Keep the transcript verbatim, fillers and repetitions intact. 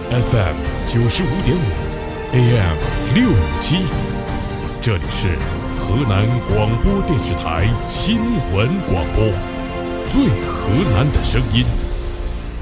F M 九十五点五 ，A M 六五七，这里是河南广播电视台新闻广播，最河南的声音。